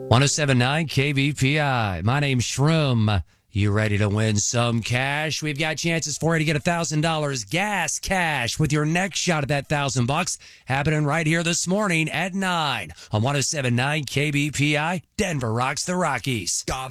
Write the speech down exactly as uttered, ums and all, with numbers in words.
one oh seven point nine K B P I. My name's Shroom. You ready to win some cash? We've got chances for you to get one thousand dollars gas cash with your next shot at that one thousand bucks happening right here this morning at nine on one oh seven point nine K B P I. Denver rocks the Rockies.